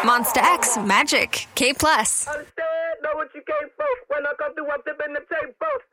Monster X, Magic, K+. Understand, know what you came for. When I come through, I'm flipping the table.